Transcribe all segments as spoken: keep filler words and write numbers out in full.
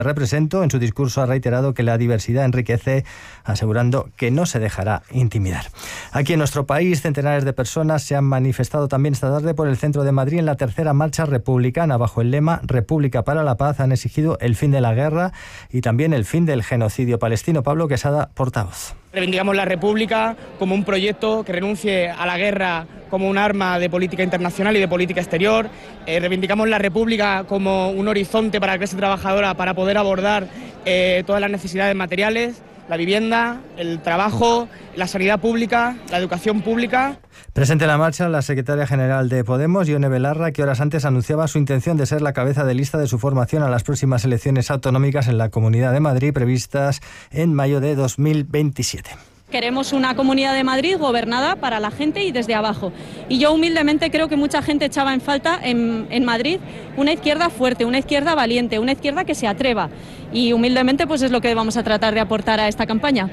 Represento, en su discurso ha reiterado que la diversidad enriquece, asegurando que no se dejará intimidar. Aquí en nuestro país, centenares de personas se han manifestado también esta tarde por el centro de Madrid en la tercera marcha republicana. Bajo el lema República para la Paz han exigido el fin de la guerra y también el fin del genocidio palestino. Pablo Quesada, portavoz. Reivindicamos la República como un proyecto que renuncie a la guerra como un arma de política internacional y de política exterior. Eh, reivindicamos la República como un horizonte para la clase trabajadora para poder abordar eh, todas las necesidades materiales, la vivienda, el trabajo, la sanidad pública, la educación pública. Presente en la marcha la secretaria general de Podemos, Ione Belarra, que horas antes anunciaba su intención de ser la cabeza de lista de su formación a las próximas elecciones autonómicas en la Comunidad de Madrid, previstas en mayo de dos mil veintisiete. Queremos una Comunidad de Madrid gobernada para la gente y desde abajo. Y yo humildemente creo que mucha gente echaba en falta en, en Madrid una izquierda fuerte, una izquierda valiente, una izquierda que se atreva. Y humildemente pues es lo que vamos a tratar de aportar a esta campaña.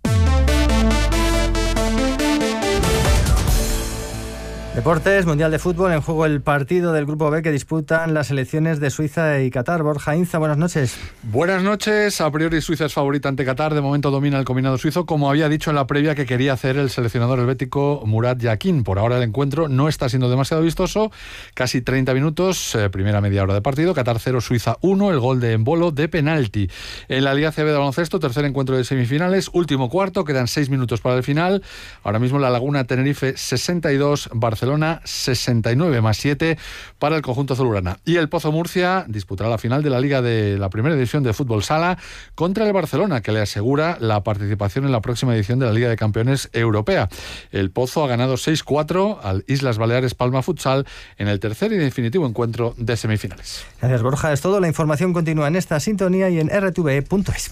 Deportes, Mundial de Fútbol, en juego el partido del Grupo B que disputan las selecciones de Suiza y Qatar. Borja Inza, buenas noches. Buenas noches. A priori Suiza es favorita ante Qatar. De momento domina el combinado suizo, como había dicho en la previa que quería hacer el seleccionador helvético Murat Yakin. Por ahora el encuentro no está siendo demasiado vistoso. Casi treinta minutos, eh, primera media hora de partido. Qatar cero, Suiza uno, el gol de Embolo de penalti. En la Liga C B de baloncesto, tercer encuentro de semifinales, último cuarto, quedan seis minutos para el final. Ahora mismo La Laguna Tenerife sesenta y dos, Barcelona sesenta y nueve más siete para el conjunto azulgrana. Y el Pozo Murcia disputará la final de la Liga de la Primera División de Fútbol Sala contra el Barcelona, que le asegura la participación en la próxima edición de la Liga de Campeones Europea. El Pozo ha ganado seis cuatro al Islas Baleares Palma Futsal en el tercer y definitivo encuentro de semifinales. Gracias, Borja. Es todo. La información continúa en esta sintonía y en r t v punto es.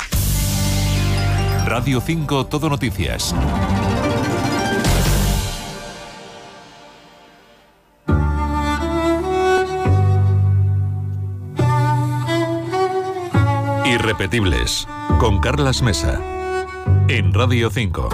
Radio cinco Todo Noticias. Irrepetibles, con Carlas Mesa, en Radio cinco.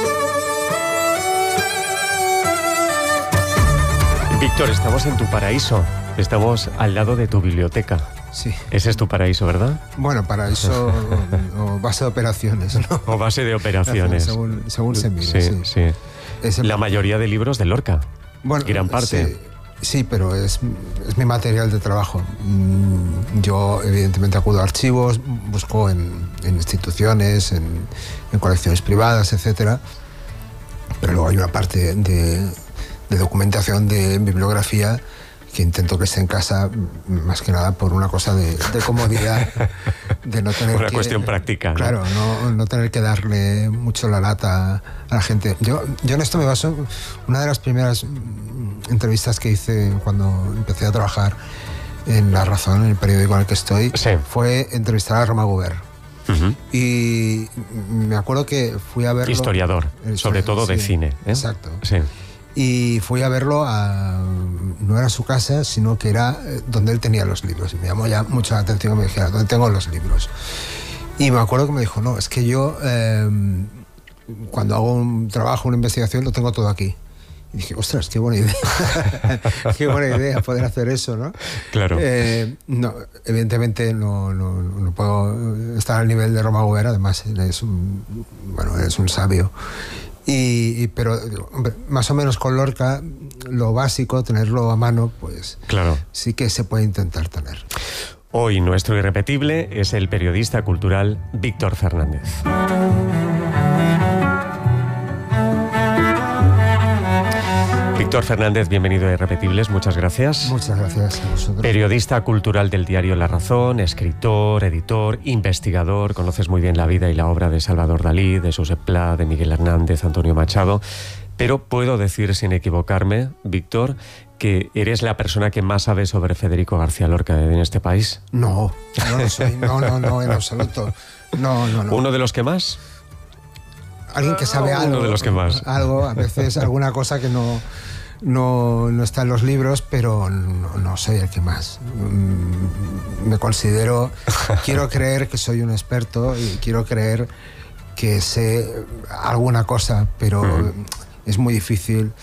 Víctor, estamos en tu paraíso, estamos al lado de tu biblioteca. Sí. Ese es tu paraíso, ¿verdad? Bueno, paraíso o, o base de operaciones, ¿no? O base de operaciones. Según, según se mire, sí. sí. sí. Es el... La mayoría de libros de Lorca, bueno, gran parte. Sí. Sí, pero es, es mi material de trabajo. Yo, evidentemente, acudo a archivos, busco en, en instituciones, en, en colecciones privadas, etcétera. Pero luego hay una parte de, de documentación, de bibliografía, que intento que esté en casa, más que nada por una cosa de, de comodidad, de no tener una que... cuestión práctica, ¿no? Claro, no, no tener que darle mucho la lata a la gente. Yo, yo en esto me baso... Una de las primeras entrevistas que hice cuando empecé a trabajar en La Razón, en el periódico en el que estoy, sí. fue entrevistar a Romà Gubern. Uh-huh. Y me acuerdo que fui a verlo... Historiador, sobre historiador, todo de sí, cine. ¿eh? Exacto. Sí. Y fui a verlo a... No era su casa, sino que era donde él tenía los libros. Y me llamó ya mucho la atención que me dijera, ¿dónde tengo los libros? Y me acuerdo que me dijo, no, es que yo eh, cuando hago un trabajo, una investigación, lo tengo todo aquí. Y dije, ostras, qué buena idea. Qué buena idea poder hacer eso, ¿no? Claro. Eh, no, evidentemente no, no, no puedo estar al nivel de Romà Gubern, además es un, bueno, es un sabio. Y, y, pero, hombre, más o menos con Lorca, lo básico, tenerlo a mano, pues claro. Sí que se puede intentar tener. Hoy nuestro irrepetible es el periodista cultural Víctor Fernández. Víctor Fernández, bienvenido a Irrepetibles, muchas gracias. Muchas gracias a vosotros. Periodista cultural del diario La Razón, escritor, editor, investigador, conoces muy bien la vida y la obra de Salvador Dalí, de Josep Pla, de Miguel Hernández, Antonio Machado, pero puedo decir sin equivocarme, Víctor, que eres la persona que más sabe sobre Federico García Lorca en este país. No, no lo soy, no, no, no, en absoluto. No, no, no. ¿Uno de los que más? Alguien que sabe algo. Uno de los que más. Algo, a veces alguna cosa que no... No, no está en los libros, pero no, no soy el que más. Me considero, quiero creer que soy un experto y quiero creer que sé alguna cosa, pero uh-huh. es muy difícil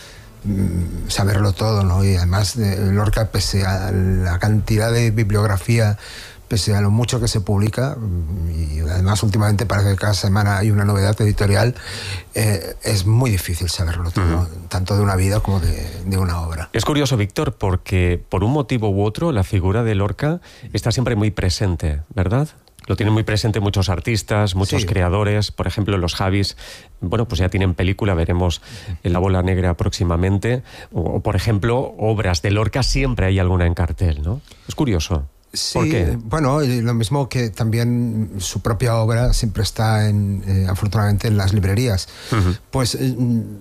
saberlo todo, ¿no? Y además Lorca, pese a la cantidad de bibliografía, pese a lo mucho que se publica, y además últimamente parece que cada semana hay una novedad editorial, eh, es muy difícil saberlo todo, uh-huh. tanto de una vida como de, de una obra. Es curioso, Víctor, porque por un motivo u otro la figura de Lorca está siempre muy presente, ¿verdad? Lo tienen muy presente muchos artistas, muchos sí. creadores, por ejemplo los Javis, bueno, pues ya tienen película, veremos La bola negra próximamente, o, o por ejemplo, obras de Lorca siempre hay alguna en cartel, ¿no? Es curioso. Sí, ¿por qué? Bueno, lo mismo que también su propia obra siempre está, en, eh, afortunadamente, en las librerías. Uh-huh. Pues eh,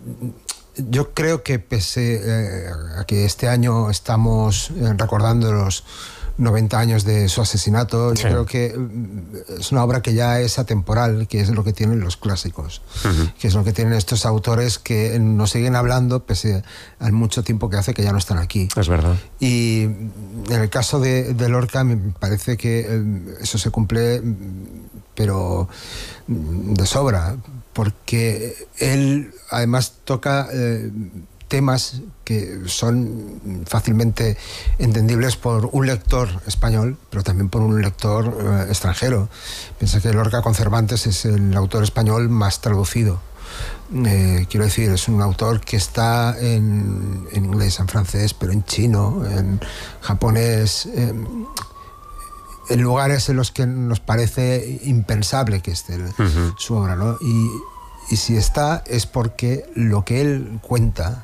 yo creo que pese eh, a que este año estamos eh, recordando los noventa años de su asesinato, sí. yo creo que es una obra que ya es atemporal, que es lo que tienen los clásicos, uh-huh. que es lo que tienen estos autores que nos siguen hablando pese al mucho tiempo que hace que ya no están aquí. Es verdad. Y en el caso de, de Lorca me parece que eso se cumple, pero de sobra, porque él además toca eh, temas que son fácilmente entendibles por un lector español, pero también por un lector eh, extranjero. Piensa que Lorca con Cervantes es el autor español más traducido. Eh, quiero decir, es un autor que está en, en inglés, en francés, pero en chino, en japonés, eh, en lugares en los que nos parece impensable que esté uh-huh. su obra, ¿no? Y, y si está es porque lo que él cuenta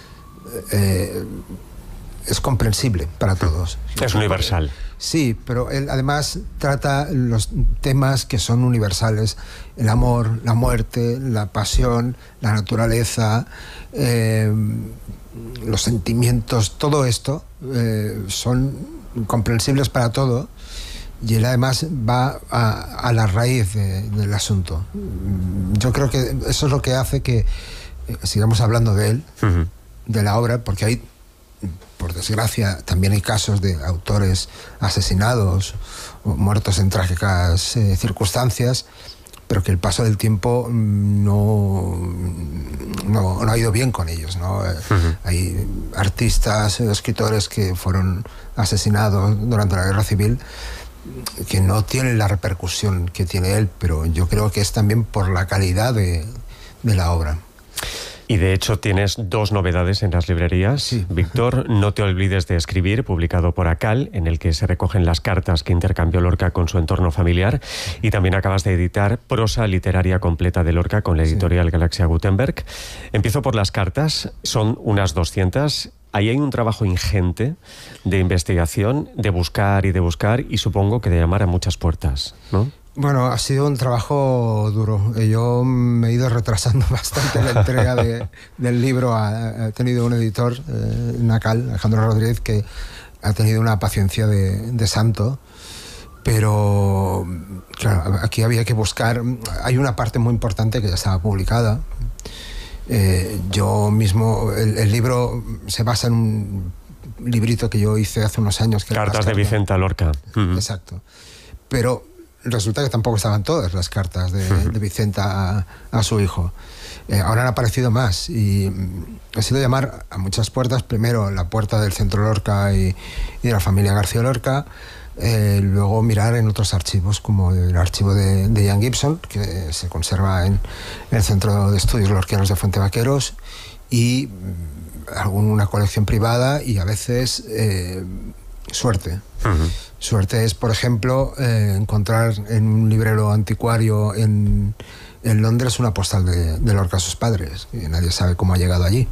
Eh, es comprensible para todos. Es universal. Sí, pero él además trata los temas que son universales: el amor, la muerte, la pasión, la naturaleza, eh, los sentimientos, todo esto eh, son comprensibles para todo, y él además va a, a la raíz de, del asunto. Yo creo que eso es lo que hace que eh, sigamos hablando de él, uh-huh. de la obra, porque hay, por desgracia, también hay casos de autores asesinados o muertos en trágicas eh, circunstancias, pero que el paso del tiempo no, no, no ha ido bien con ellos, ¿no? Uh-huh. Hay artistas, escritores que fueron asesinados durante la Guerra Civil que no tienen la repercusión que tiene él, pero yo creo que es también por la calidad de, de la obra. Y de hecho tienes dos novedades en las librerías. Sí. Víctor, No te olvides de escribir, publicado por ACAL, en el que se recogen las cartas que intercambió Lorca con su entorno familiar. Y también acabas de editar Prosa literaria completa de Lorca con la editorial sí. Galaxia Gutenberg. Empiezo por las cartas, son unas doscientas. Ahí hay un trabajo ingente de investigación, de buscar y de buscar, y supongo que de llamar a muchas puertas, ¿no? Bueno, ha sido un trabajo duro. Yo me he ido retrasando bastante la entrega de, del libro. Ha, ha tenido un editor, eh, Nacal, Alejandro Rodríguez, que ha tenido una paciencia de, de santo. Pero, claro, aquí había que buscar... Hay una parte muy importante que ya estaba publicada. Eh, yo mismo... El, el libro se basa en un librito que yo hice hace unos años. Que Cartas de Vicenta Lorca. Uh-huh. Exacto. Pero... resulta que tampoco estaban todas las cartas de, de Vicenta a, a su hijo. Eh, ahora han aparecido más y he sido llamar a muchas puertas. Primero la puerta del Centro Lorca y, y de la familia García Lorca. Eh, luego mirar en otros archivos, como el archivo de, de Ian Gibson, que se conserva en, en el Centro de Estudios Lorquianos de Fuente Vaqueros, y alguna colección privada y a veces eh, suerte. Uh-huh. Suerte es, por ejemplo, eh, encontrar en un librero anticuario en, en Londres una postal de, de Lorca a sus padres, y nadie sabe cómo ha llegado allí.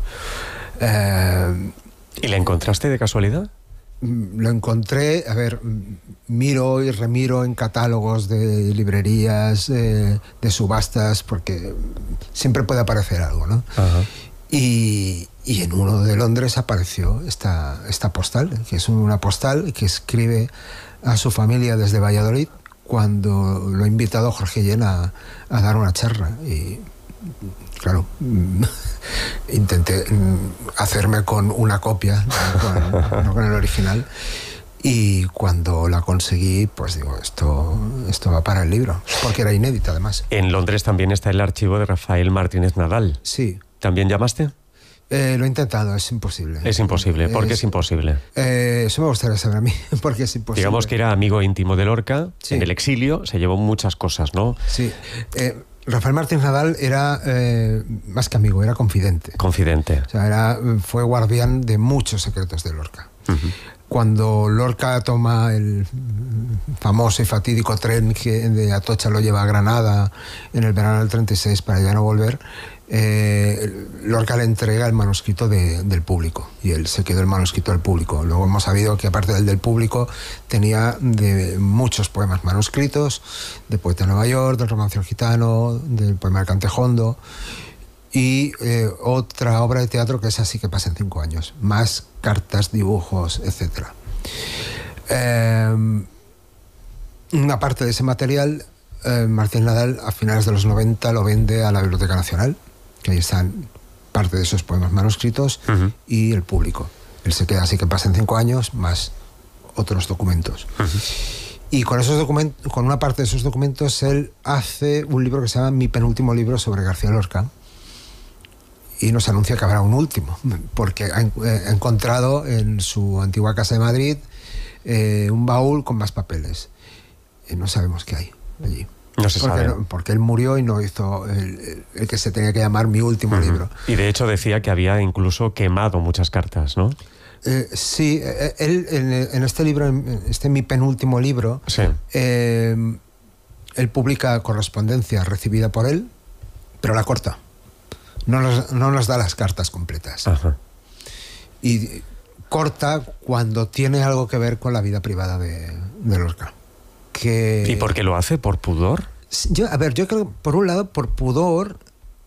Eh, ¿Y la encontraste de casualidad? Lo encontré, a ver, miro y remiro en catálogos de librerías, eh, de subastas, porque siempre puede aparecer algo, ¿no? Ajá. Y, y en uno de Londres apareció esta, esta postal, que es una postal que escribe a su familia desde Valladolid cuando lo ha invitado Jorge Guillén a, a dar una charla. Y claro, intenté hacerme con una copia, no con, no con el original. Y cuando la conseguí, pues digo, esto, esto va para el libro, porque era inédita además. En Londres también está el archivo de Rafael Martínez Nadal. Sí. ¿También llamaste? Eh, lo he intentado, es imposible. Es imposible. ¿Por qué es, es imposible? Eh, eso me gustaría saber a mí, porque es imposible. Digamos que era amigo íntimo de Lorca, sí. En el exilio se llevó muchas cosas, ¿no? Sí. Eh, Rafael Martínez Nadal era eh, más que amigo, era confidente. Confidente. O sea, era, fue guardián de muchos secretos de Lorca. Uh-huh. Cuando Lorca toma el famoso y fatídico tren que de Atocha lo lleva a Granada en el verano del treinta y seis para ya no volver, eh, Lorca le entrega el manuscrito de, del público y él se quedó el manuscrito del público. Luego hemos sabido que aparte del del público tenía de muchos poemas manuscritos, de Poeta de Nueva York, del Romancio Gitano, del poema del Cantejondo y eh, otra obra de teatro que es Así que pasen cinco años, más cartas, dibujos, etcétera. Eh, una parte de ese material eh, Martín Nadal a finales de los noventa lo vende a la Biblioteca Nacional, que ahí están parte de esos poemas manuscritos, uh-huh. y el público. Él se queda Así que pasen cinco años, más otros documentos. Uh-huh. Y con, esos documentos, con una parte de esos documentos él hace un libro que se llama Mi penúltimo libro sobre García Lorca, y nos anuncia que habrá un último, porque ha, eh, ha encontrado en su antigua casa de Madrid eh, un baúl con más papeles. Y no sabemos qué hay allí. No se porque, sabe. No, porque él murió y no hizo el, el, el que se tenía que llamar Mi último uh-huh. libro. Y de hecho decía que había incluso quemado muchas cartas, ¿no? Eh, sí, él en, en este libro, en este Mi penúltimo libro, sí. eh, él publica correspondencia recibida por él, pero la corta. No nos, no nos da las cartas completas. Ajá. Y corta cuando tiene algo que ver con la vida privada de, de Lorca. Que, ¿Y por qué lo hace? ¿Por pudor? Yo, a ver, yo creo, por un lado, por pudor,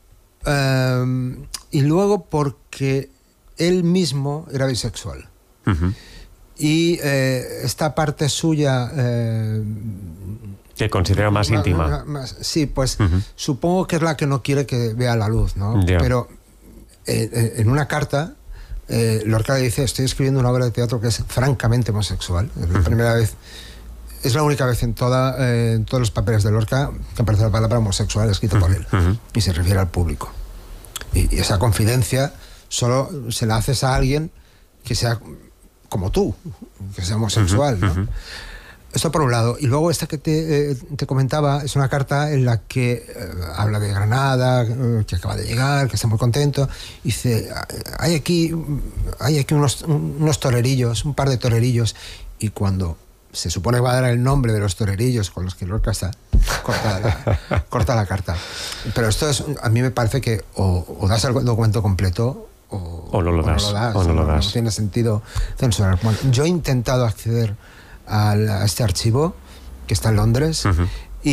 eh, y luego porque él mismo era bisexual. Uh-huh. Y eh, esta parte suya... Eh, que considera más, más íntima. Más, más, sí, pues uh-huh. supongo que es la que no quiere que vea la luz, ¿no? Yeah. Pero eh, en una carta, eh, Lorca le dice, estoy escribiendo una obra de teatro que es francamente homosexual. Es la uh-huh. primera vez, es la única vez en, toda, eh, en todos los papeles de Lorca que aparece la palabra homosexual escrita uh-huh. por él. Uh-huh. Y se refiere al público. Y, y esa confidencia solo se la haces a alguien que sea como tú, que sea homosexual, uh-huh. ¿no? Uh-huh. Esto por un lado. Y luego esta que te, eh, te comentaba es una carta en la que eh, habla de Granada, eh, que acaba de llegar, que está muy contento. Y dice, hay aquí, hay aquí unos, unos torerillos, un par de torerillos. Y cuando se supone que va a dar el nombre de los torerillos con los que Lorca está, corta la, corta la carta. Pero esto es, a mí me parece que o, o das el documento completo o, o no lo das. O no lo das. O no, lo no, das. No tiene sentido censurar. Bueno, yo he intentado acceder a este archivo que está en Londres uh-huh.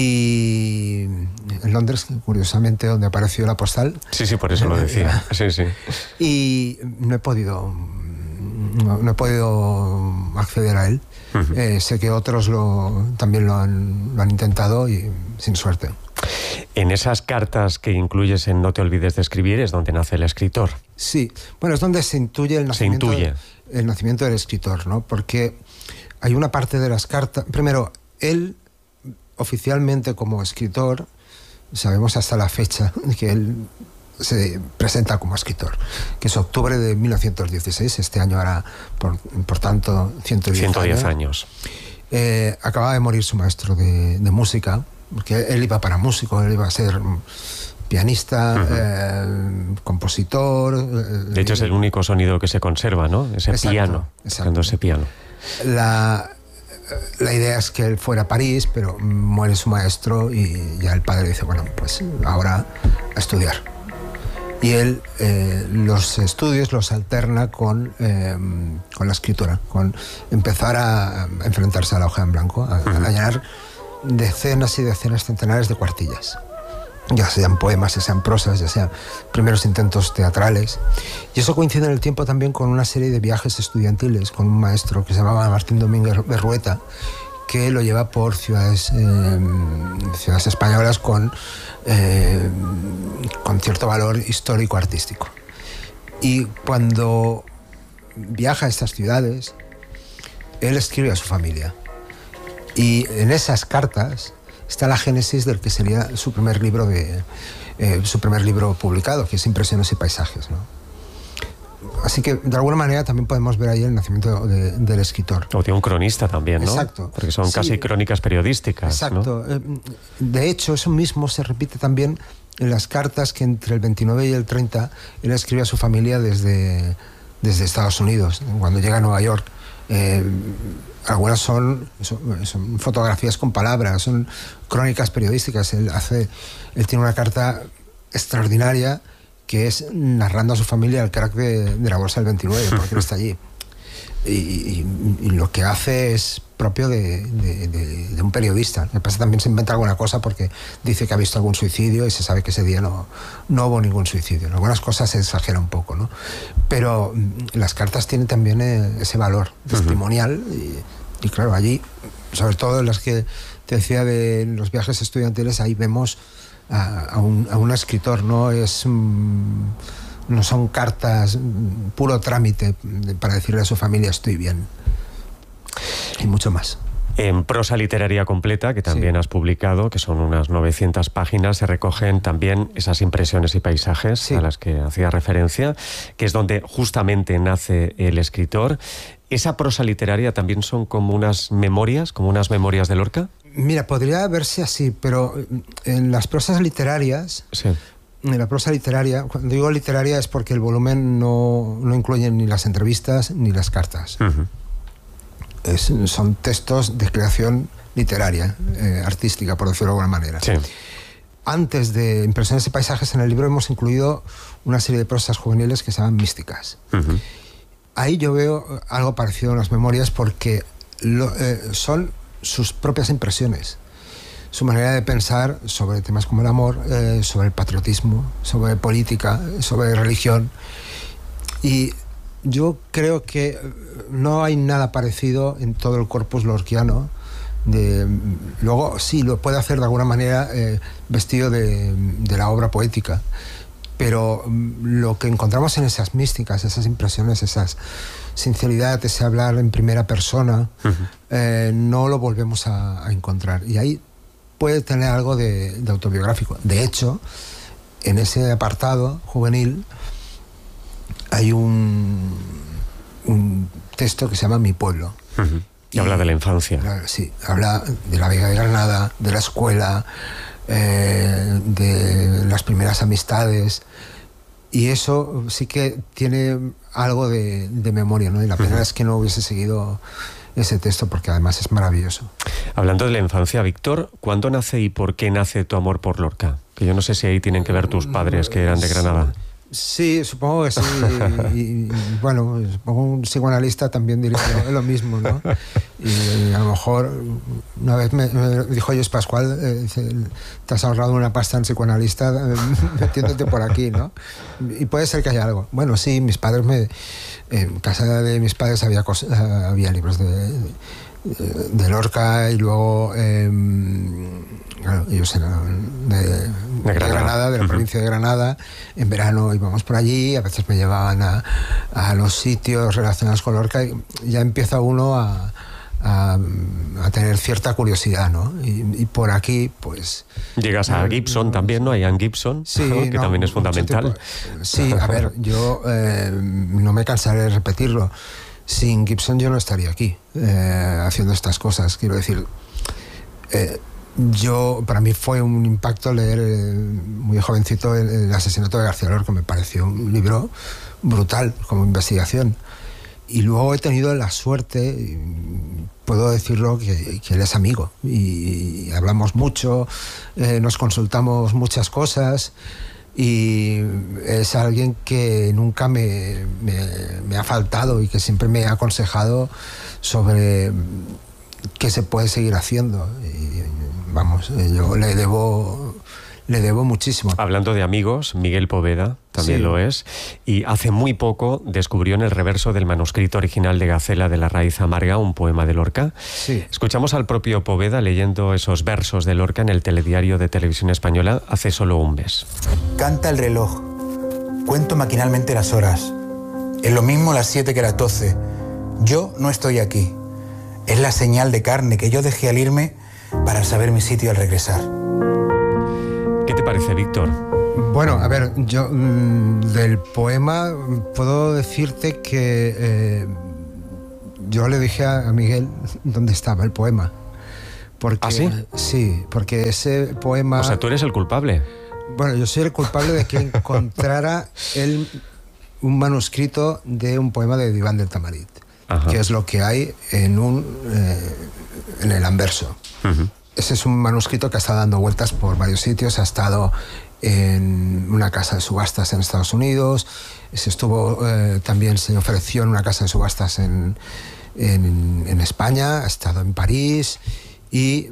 y en Londres, curiosamente, donde apareció la postal. Sí, sí, por eso lo decía. Sí, sí. Y no he podido no, no he podido acceder a él. Uh-huh. Eh, sé que otros lo, también lo han, lo han intentado y sin suerte. En esas cartas que incluyes en No te olvides de escribir es donde nace el escritor. Sí, bueno, es donde se intuye el nacimiento, se intuye. el nacimiento del escritor, ¿no? Porque hay una parte de las cartas... Primero, él, oficialmente como escritor, sabemos hasta la fecha que él se presenta como escritor, que es octubre de mil novecientos dieciséis, este año hará, por, por tanto, ciento diez, ciento diez años. años. Eh, acababa de morir su maestro de, de música, porque él iba para músico, él iba a ser pianista, uh-huh. eh, compositor... Eh, de hecho, es el único sonido que se conserva, ¿no? Ese exacto, piano, exacto. ese piano. La, la idea es que él fuera a París, pero muere su maestro y ya el padre dice, bueno, pues ahora a estudiar. Y él eh, los estudios los alterna con, eh, con la escritura, con empezar a, a enfrentarse a la hoja en blanco, a, uh-huh. a llenar decenas y decenas, centenares de cuartillas. Ya sean poemas, ya sean prosas, ya sean primeros intentos teatrales. Y eso coincide en el tiempo también con una serie de viajes estudiantiles con un maestro que se llamaba Martín Domínguez Berrueta, que lo lleva por ciudades, eh, ciudades españolas con, eh, con cierto valor histórico-artístico. Y cuando viaja a estas ciudades, él escribe a su familia. Y en esas cartas está la génesis del que sería su primer libro de eh, su primer libro publicado, que es Impresiones y Paisajes, ¿no? así que de alguna manera también podemos ver ahí el nacimiento de, del escritor. O de un cronista también, ¿no? Exacto. Porque son sí. casi crónicas periodísticas. Exacto. ¿no? De hecho, eso mismo se repite también en las cartas que entre el veintinueve y el treinta él escribe a su familia desde, desde Estados Unidos, cuando llega a Nueva York. Eh, algunas son, son, son fotografías con palabras, son crónicas periodísticas. Él, hace, él tiene una carta extraordinaria que es narrando a su familia el crack de, de la bolsa del veintinueve, porque él está allí. Y, y, y lo que hace es propio de, de, de, de un periodista. Me pasa también se inventa alguna cosa porque dice que ha visto algún suicidio y se sabe que ese día no, no hubo ningún suicidio. En algunas cosas se exagera un poco, ¿no? Pero las cartas tienen también ese valor testimonial y, y claro, allí, sobre todo en las que te decía de los viajes estudiantiles, ahí vemos a, a, un, a un escritor, ¿no? Es... Um, no son cartas, puro trámite para decirle a su familia estoy bien. Y mucho más. En prosa literaria completa, que también sí. has publicado, que son unas novecientas páginas, se recogen también esas impresiones y paisajes sí. a las que hacía referencia, que es donde justamente nace el escritor. ¿Esa prosa literaria también son como unas memorias, como unas memorias de Lorca? Mira, podría verse así, pero en las prosas literarias... Sí. En la prosa literaria, cuando digo literaria es porque el volumen no, no incluye ni las entrevistas ni las cartas. Uh-huh. Es, son textos de creación literaria, eh, artística, por decirlo de alguna manera. Sí. Antes de Impresiones y Paisajes, en el libro hemos incluido una serie de prosas juveniles que se llaman místicas. Uh-huh. Ahí yo veo algo parecido en las memorias porque lo, eh, son sus propias impresiones. Su manera de pensar sobre temas como el amor, eh, sobre el patriotismo, sobre política, sobre religión. Y yo creo que no hay nada parecido en todo el corpus lorquiano. De, luego sí, lo puede hacer de alguna manera eh, vestido de, de la obra poética, pero lo que encontramos en esas místicas, esas impresiones, esas sinceridad, ese hablar en primera persona, uh-huh. eh, no lo volvemos a, a encontrar. Y ahí puede tener algo de, de autobiográfico. De hecho, en ese apartado juvenil hay un, un texto que se llama Mi pueblo. Uh-huh. Y, y habla de la infancia. Sí, habla de la Vega de Granada, de la escuela, eh, de las primeras amistades. Y eso sí que tiene algo de, de memoria, ¿no? Y la pena uh-huh. es que no hubiese seguido ese texto porque además es maravilloso. Hablando de la infancia, Víctor, ¿cuándo nace y por qué nace tu amor por Lorca? Que yo no sé si ahí tienen que ver tus padres que eran de Granada. Sí, supongo que sí. Y, y, bueno, supongo un psicoanalista también diría lo mismo, ¿no? Y, y a lo mejor una vez me, me dijo José Pascual, eh, te has ahorrado una pasta en psicoanalista eh, metiéndote por aquí, ¿no? Y puede ser que haya algo. Bueno, sí, mis padres me... En casa de mis padres había, cosas, había libros de, de, de Lorca y luego eh, claro, ellos eran de, de, de Granada, Granada, de la uh-huh. provincia de Granada. En verano íbamos por allí, a veces me llevaban a, a los sitios relacionados con Lorca y ya empieza uno a, a, a tener cierta curiosidad, ¿no? Y, y por aquí, pues... Llegas a Gibson también, ¿no? A Ian Gibson, sí, ¿no? que no, también es fundamental. Tiempo, sí, a ver, yo eh, no me cansaré de repetirlo. Sin Gibson yo no estaría aquí eh, haciendo estas cosas. Quiero decir, eh, yo para mí fue un impacto leer eh, muy jovencito el, el asesinato de García Lorca. Me pareció un libro brutal como investigación. Y luego he tenido la suerte, puedo decirlo, que, que él es amigo y, y hablamos mucho, eh, nos consultamos muchas cosas y es alguien que nunca me, me, me ha faltado y que siempre me ha aconsejado sobre qué se puede seguir haciendo. Y, vamos, yo le debo... Le debo muchísimo. Hablando de amigos, Miguel Poveda también sí. lo es, y hace muy poco descubrió en el reverso del manuscrito original de Gacela de la raíz amarga un poema de Lorca. Sí. Escuchamos al propio Poveda leyendo esos versos de Lorca en el telediario de Televisión Española hace solo un mes. Canta el reloj, cuento maquinalmente las horas. Es lo mismo las siete que las doce. Yo no estoy aquí. Es la señal de carne que yo dejé al irme para saber mi sitio al regresar. ¿Qué te parece, Víctor? Bueno, a ver, yo mmm, del poema puedo decirte que eh, yo le dije a, a Miguel dónde estaba el poema. Porque, ¿Ah, sí? Sí, porque ese poema... O sea, tú eres el culpable. Bueno, yo soy el culpable de que encontrara el, un manuscrito de un poema de Iván del Tamarit, Ajá. que es lo que hay en, un, eh, en el anverso. Uh-huh. Ese es un manuscrito que ha estado dando vueltas por varios sitios, ha estado en una casa de subastas en Estados Unidos, se estuvo, eh, también se ofreció en una casa de subastas en, en, en España, ha estado en París y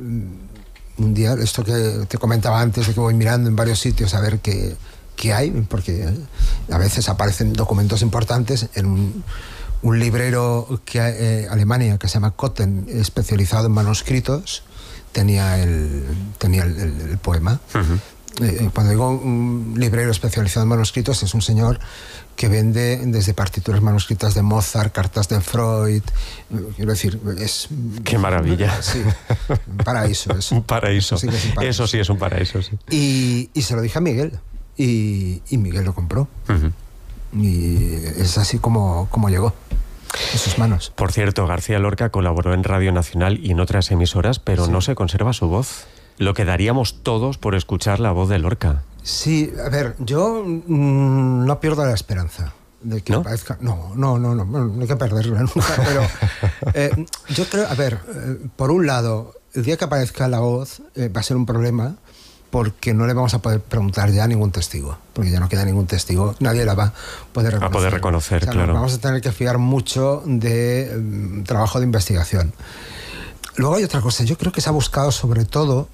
un día, esto que te comentaba antes, de que voy mirando en varios sitios a ver qué, qué hay, porque a veces aparecen documentos importantes en un, un librero que eh, Alemania que se llama Kotten, especializado en manuscritos, tenía el, tenía el, el, el poema. Uh-huh. Eh, cuando digo un librero especializado en manuscritos, es un señor que vende desde partituras manuscritas de Mozart, cartas de Freud, quiero decir, es... ¡Qué maravilla! Sí, un paraíso eso. Un paraíso. Eso sí, es un paraíso. Eso sí es un paraíso, sí. Y, y se lo dije a Miguel, y, y Miguel lo compró. Uh-huh. Y es así como, como llegó en sus manos. Por cierto, García Lorca colaboró en Radio Nacional y en otras emisoras, pero sí. no se conserva su voz. Lo que daríamos todos por escuchar la voz de Lorca. Sí, a ver, yo mmm, no pierdo la esperanza de que ¿No? aparezca. No, no, no, no, no hay que perderla nunca. Pero eh, yo creo, a ver, eh, por un lado, el día que aparezca la voz eh, va a ser un problema porque no le vamos a poder preguntar ya a ningún testigo, porque ya no queda ningún testigo, nadie la va a poder reconocer. A poder reconocer, o sea, claro. Vamos a tener que fiar mucho de um, trabajo de investigación. Luego hay otra cosa, yo creo que se ha buscado sobre todo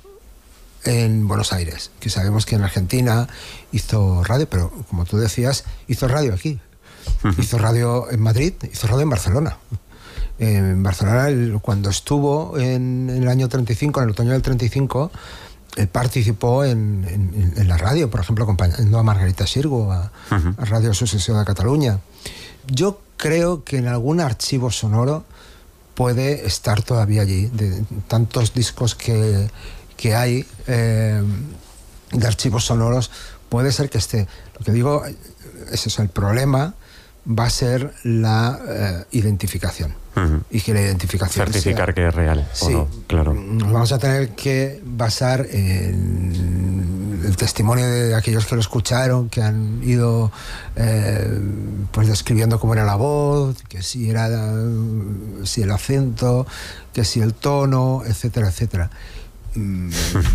en Buenos Aires, que sabemos que en Argentina hizo radio, pero como tú decías, hizo radio aquí. Uh-huh. Hizo radio en Madrid, hizo radio en Barcelona. En Barcelona, el, cuando estuvo en, en el año treinta y cinco, en el otoño del treinta y cinco, él participó en, en, en la radio, por ejemplo, acompañando a Margarita Xirgu, a, uh-huh. a Radio Sucesión de Cataluña. Yo creo que en algún archivo sonoro puede estar todavía allí, de tantos discos que... que hay eh, de archivos sonoros, puede ser que esté. Lo que digo es eso, el problema va a ser la eh, identificación. Uh-huh. Y que la identificación certificar sea, que es real. Sí, o no, claro. Nos vamos a tener que basar en el testimonio de aquellos que lo escucharon, que han ido eh, pues describiendo cómo era la voz, que si era si el acento, que si el tono, etcétera, etcétera. Mm,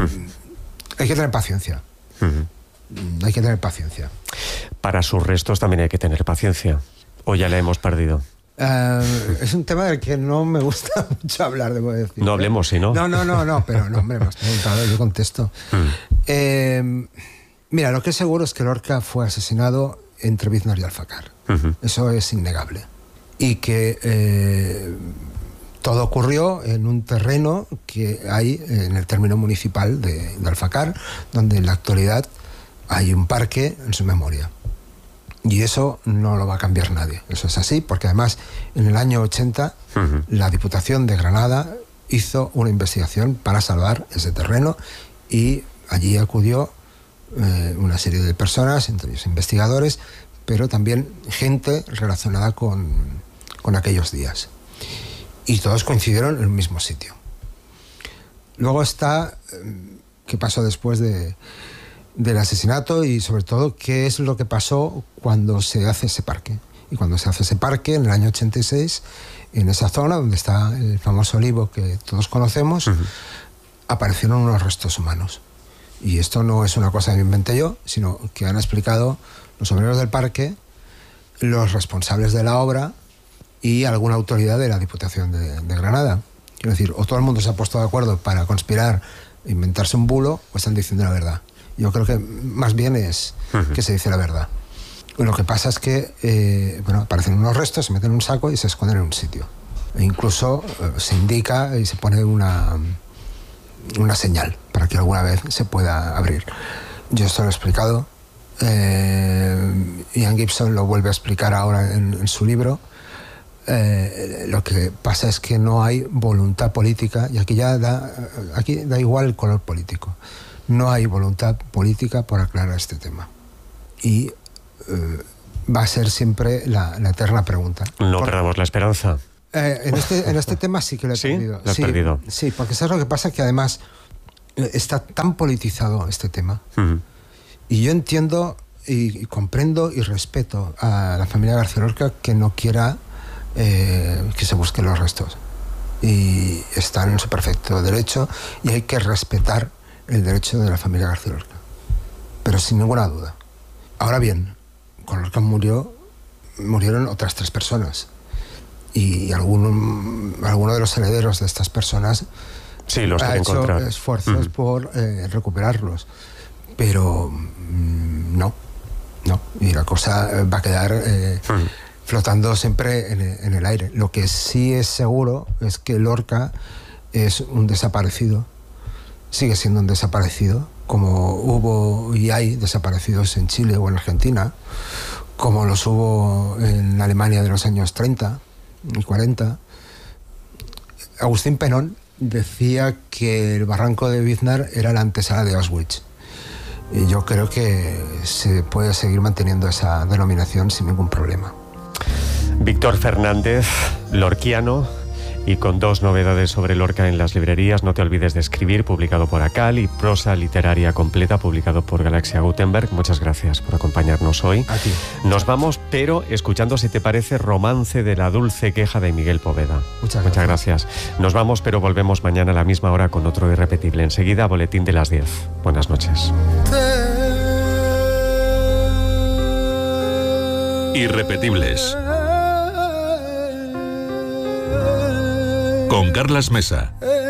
hay que tener paciencia. Uh-huh. Hay que tener paciencia. Para sus restos también hay que tener paciencia. ¿O ya la hemos perdido? Uh, es un tema del que no me gusta mucho hablar, debo decir. No hablemos, si no. No, no, no, no, pero no, hombre, me has preguntado, yo contesto. Uh-huh. Eh, mira, lo que es seguro es que Lorca fue asesinado entre Biznar y Alfacar. Uh-huh. Eso es innegable. Y que... Eh, todo ocurrió en un terreno que hay en el término municipal de, de Alfacar, donde en la actualidad hay un parque en su memoria. Y eso no lo va a cambiar nadie. Eso es así, porque además en el año ochenta uh-huh. la Diputación de Granada hizo una investigación para salvar ese terreno y allí acudió eh, una serie de personas, entre ellos investigadores, pero también gente relacionada con, con aquellos días. Y todos coincidieron en el mismo sitio. Luego está qué pasó después de, del asesinato y sobre todo qué es lo que pasó cuando se hace ese parque. Y cuando se hace ese parque en el año ochenta y seis, en esa zona donde está el famoso olivo que todos conocemos, uh-huh. aparecieron unos restos humanos. Y esto no es una cosa que me inventé yo, sino que han explicado los obreros del parque, los responsables de la obra y alguna autoridad de la Diputación de, de Granada. Quiero decir, o todo el mundo se ha puesto de acuerdo para conspirar, inventarse un bulo, o están diciendo la verdad. Yo creo que más bien es uh-huh. que se dice la verdad. Lo que pasa es que eh, bueno, aparecen unos restos, se meten en un saco y se esconden en un sitio. E incluso eh, se indica y se pone una, una señal para que alguna vez se pueda abrir. Yo esto lo he explicado. Eh, Ian Gibson lo vuelve a explicar ahora en, en su libro. Eh, lo que pasa es que no hay voluntad política y aquí ya da, aquí da igual el color político. no hay voluntad política por aclarar este tema. Y eh, va a ser siempre la, la eterna pregunta. No por, perdamos la esperanza. Eh, en, este, en este tema sí que lo he ¿Sí? perdido. ¿Lo has sí, perdido? Sí, porque ¿sabes lo que pasa? Que además está tan politizado este tema. Uh-huh. Y yo entiendo y, y comprendo y respeto a la familia García Lorca que no quiera eh, que se busquen los restos. Y están en su perfecto derecho y hay que respetar el derecho de la familia García Lorca. Pero sin ninguna duda. Ahora bien, con Lorca murió, murieron otras tres personas. Y alguno, alguno de los herederos de estas personas sí, los ha hecho encontrar. esfuerzos mm. por eh, recuperarlos. Pero mmm, no, no. Y la cosa va a quedar eh, mm. flotando siempre en, en el aire. Lo que sí es seguro es que Lorca es un desaparecido. Sigue siendo un desaparecido, como hubo y hay desaparecidos en Chile o en Argentina, como los hubo en Alemania de los años treinta y cuarenta. Agustín Penón decía que el barranco de Biznar era la antesala de Auschwitz. Y yo creo que se puede seguir manteniendo esa denominación sin ningún problema. Víctor Fernández, lorquiano, y con dos novedades sobre Lorca en las librerías. No te olvides de escribir, publicado por Acal, y Prosa literaria completa, publicado por Galaxia Gutenberg. Muchas gracias por acompañarnos hoy. A ti. Nos vamos, pero escuchando, si te parece, Romance de la dulce queja de Miguel Poveda. Muchas gracias. Muchas gracias. Nos vamos, pero volvemos mañana a la misma hora con otro irrepetible. Enseguida, boletín de las diez. Buenas noches. Irrepetibles. Con Carlas Mesa.